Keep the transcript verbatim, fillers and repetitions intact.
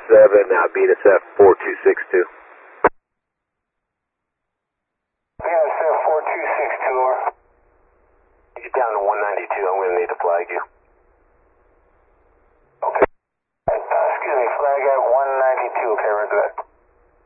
seven, now B N S F four two six two. B N S F four two six two, over. Get down to one ninety-two, I'm going to need to flag you. Okay. Uh, excuse me, flag at one ninety-two, okay, right